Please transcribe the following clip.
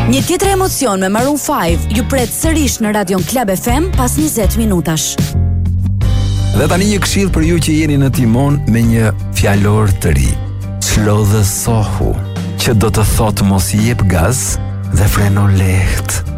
Një tjetër emocion me Maroon 5 ju pret sërish në Radion Klab FM pas 20 minutash. Dhe tani një këshill për ju që jeni në timon me një fjalor të ri. Çlodhësohu, që do të thotë mos jep gaz dhe freno lehtë.